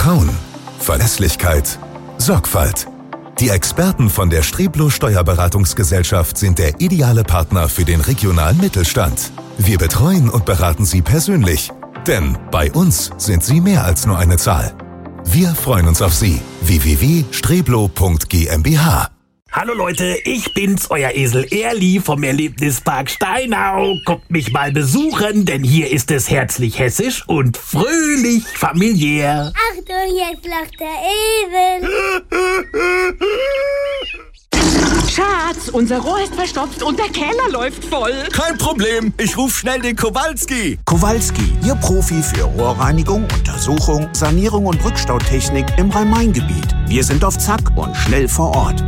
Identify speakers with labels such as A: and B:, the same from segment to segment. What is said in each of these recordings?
A: Vertrauen, Verlässlichkeit, Sorgfalt. Die Experten von der Streblo Steuerberatungsgesellschaft sind der ideale Partner für den regionalen Mittelstand. Wir betreuen und beraten Sie persönlich, denn bei uns sind Sie mehr als nur eine Zahl. Wir freuen uns auf Sie. www.streblo.gmbh.
B: Hallo Leute, ich bin's, euer Esel Erli vom Erlebnispark Steinau. Kommt mich mal besuchen, denn hier ist es herzlich hessisch und fröhlich familiär.
C: Achtung, jetzt lacht der Esel.
D: Schatz, unser Rohr ist verstopft und der Keller läuft voll.
E: Kein Problem, ich ruf schnell den Kowalski.
F: Kowalski, Ihr Profi für Rohrreinigung, Untersuchung, Sanierung und Rückstautechnik im Rhein-Main-Gebiet. Wir sind auf Zack und schnell vor Ort.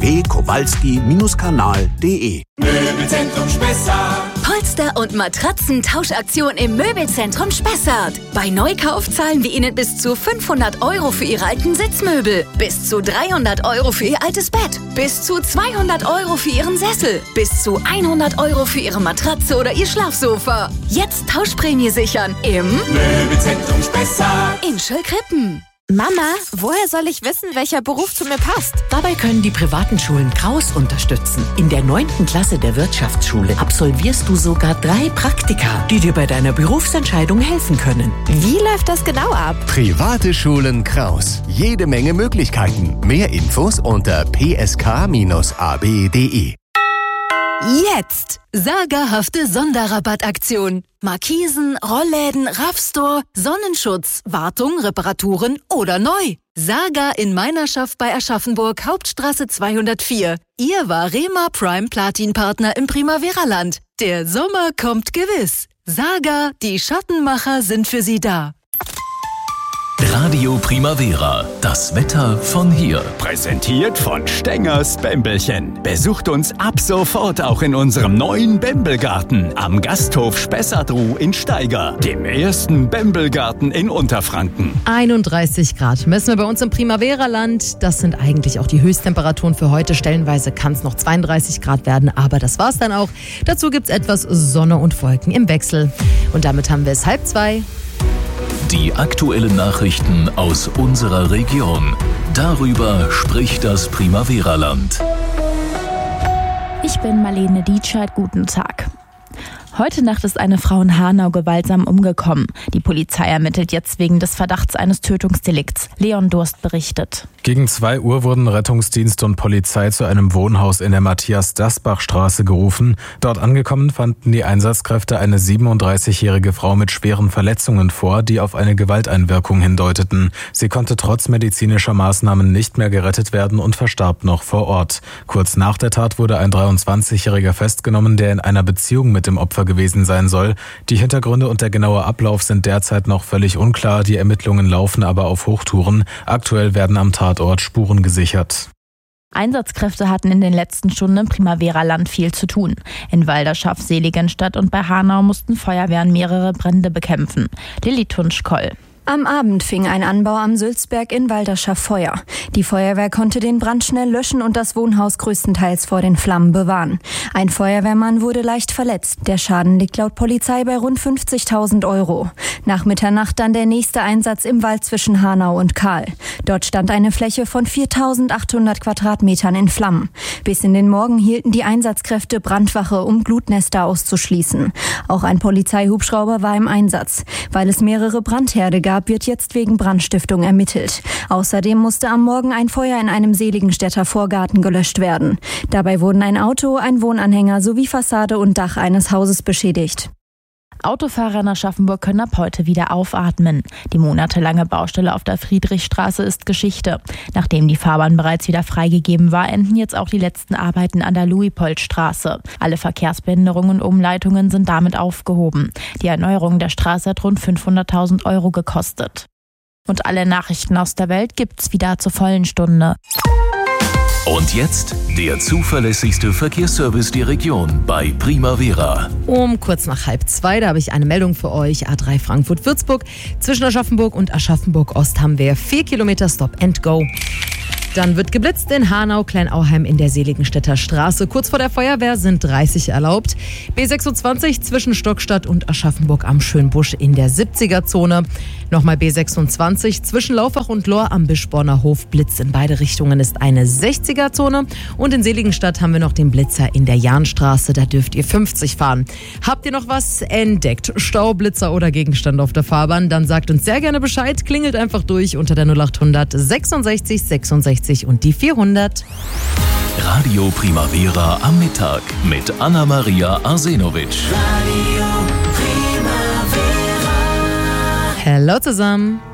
F: www.kowalski-kanal.de.
G: Möbelzentrum Spessart.
H: Polster- und Matratzentauschaktion im Möbelzentrum Spessart. Bei Neukauf zahlen wir Ihnen bis zu 500 € für Ihre alten Sitzmöbel, bis zu 300 € für Ihr altes Bett, bis zu 200 € für Ihren Sessel, bis zu 100 € für Ihre Matratze oder Ihr Schlafsofa. Jetzt Tauschprämie sichern im
G: Möbelzentrum Spessart.
H: in Schöllkrippen.
I: Mama, woher soll ich wissen, welcher Beruf zu mir passt?
J: Dabei können die privaten Schulen Kraus unterstützen. In der 9. Klasse der Wirtschaftsschule absolvierst du sogar 3 Praktika, die dir bei deiner Berufsentscheidung helfen können.
I: Wie läuft das genau ab?
K: Private Schulen Kraus. Jede Menge Möglichkeiten. Mehr Infos unter psk-ab.de.
H: Jetzt sagerhafte Sonderrabattaktion. Markisen, Rollläden, Raffstore, Sonnenschutz, Wartung, Reparaturen oder neu. Saga in Meinerschaft bei Aschaffenburg, Hauptstraße 204. Ihr Varema Prime Platin Partner im Primavera-Land. Der Sommer kommt gewiss. Saga, die Schattenmacher sind für Sie da.
L: Radio Primavera, das Wetter von hier.
M: Präsentiert von Stengers Bämbelchen. Besucht uns ab sofort auch in unserem neuen Bämbelgarten am Gasthof Spessart-Ruh in Steiger, dem ersten Bämbelgarten in Unterfranken.
N: 31 Grad messen wir bei uns im Primavera-Land. Das sind eigentlich auch die Höchsttemperaturen für heute. Stellenweise kann es noch 32 Grad werden, aber das war's dann auch. Dazu gibt's etwas Sonne und Wolken im Wechsel. Und damit haben wir es 1:30.
L: Die aktuellen Nachrichten aus unserer Region. Darüber spricht das Primavera-Land.
O: Ich bin Marlene Dietschert, guten Tag. Heute Nacht ist eine Frau in Hanau gewaltsam umgekommen. Die Polizei ermittelt jetzt wegen des Verdachts eines Tötungsdelikts. Leon Durst berichtet.
P: Gegen 2 Uhr wurden Rettungsdienst und Polizei zu einem Wohnhaus in der Matthias-Dasbach-Straße gerufen. Dort angekommen fanden die Einsatzkräfte eine 37-jährige Frau mit schweren Verletzungen vor, die auf eine Gewalteinwirkung hindeuteten. Sie konnte trotz medizinischer Maßnahmen nicht mehr gerettet werden und verstarb noch vor Ort. Kurz nach der Tat wurde ein 23-Jähriger festgenommen, der in einer Beziehung mit dem Opfer gewesen sein soll. Die Hintergründe und der genaue Ablauf sind derzeit noch völlig unklar. Die Ermittlungen laufen aber auf Hochtouren. Aktuell werden am Tatort Spuren gesichert.
O: Einsatzkräfte hatten in den letzten Stunden im Primavera-Land viel zu tun. In Walderschaft, Seligenstadt und bei Hanau mussten Feuerwehren mehrere Brände bekämpfen. Lilly Tunsch-Koll.
Q: Am Abend fing ein Anbau am Sülzberg in Walderschaft Feuer. Die Feuerwehr konnte den Brand schnell löschen und das Wohnhaus größtenteils vor den Flammen bewahren. Ein Feuerwehrmann wurde leicht verletzt. Der Schaden liegt laut Polizei bei rund 50.000 €. Nach Mitternacht dann der nächste Einsatz im Wald zwischen Hanau und Kahl. Dort stand eine Fläche von 4.800 Quadratmetern in Flammen. Bis in den Morgen hielten die Einsatzkräfte Brandwache, um Glutnester auszuschließen. Auch ein Polizeihubschrauber war im Einsatz. Weil es mehrere Brandherde gab, wird jetzt wegen Brandstiftung ermittelt. Außerdem musste am Morgen ein Feuer in einem Seligenstädter Vorgarten gelöscht werden. Dabei wurden ein Auto, ein Wohnanhänger sowie Fassade und Dach eines Hauses beschädigt.
O: Autofahrer in Aschaffenburg können ab heute wieder aufatmen. Die monatelange Baustelle auf der Friedrichstraße ist Geschichte. Nachdem die Fahrbahn bereits wieder freigegeben war, enden jetzt auch die letzten Arbeiten an der Luipoldstraße. Alle Verkehrsbehinderungen und Umleitungen sind damit aufgehoben. Die Erneuerung der Straße hat rund 500.000 € gekostet. Und alle Nachrichten aus der Welt gibt's wieder zur vollen Stunde.
L: Und jetzt der zuverlässigste Verkehrsservice der Region bei Primavera.
N: Um kurz nach 1:30, da habe ich eine Meldung für euch. A3 Frankfurt-Würzburg. Zwischen Aschaffenburg und Aschaffenburg-Ost haben wir 4 Kilometer Stop and Go. Dann wird geblitzt in Hanau, Kleinauheim in der Seligenstädter Straße. Kurz vor der Feuerwehr sind 30 erlaubt. B26 zwischen Stockstadt und Aschaffenburg am Schönbusch in der 70er-Zone. Nochmal B26 zwischen Laufach und Lohr am Bischborner Hof. Blitz in beide Richtungen ist eine 60er-Zone. Und in Seligenstadt haben wir noch den Blitzer in der Jahnstraße. Da dürft ihr 50 fahren. Habt ihr noch was entdeckt? Stau, Blitzer oder Gegenstand auf der Fahrbahn? Dann sagt uns sehr gerne Bescheid. Klingelt einfach durch unter der 0800 66 66 und die 400.
L: Radio Primavera am Mittag mit Anna-Maria Arsenovic.
N: Hallo zusammen.